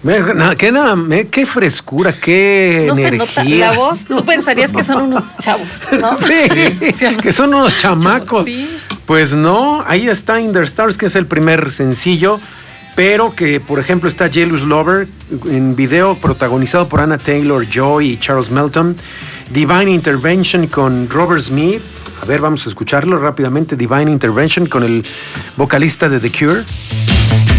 Qué frescura, qué no energía. Se nota la voz, tú pensarías que son unos chavos, ¿no? Sí, que son unos chamacos. Sí. Pues no, ahí está In the Stars, que es el primer sencillo, pero que, por ejemplo, está Jealous Lover, en video protagonizado por Anna Taylor-Joy y Charles Melton. Divine Intervention con Robert Smith. A ver, vamos a escucharlo rápidamente. Divine Intervention con el vocalista de The Cure.